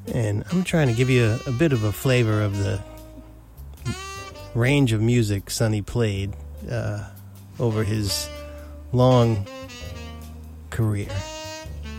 And I'm trying to give you a bit of a flavor of the range of music Sonny played over his long career.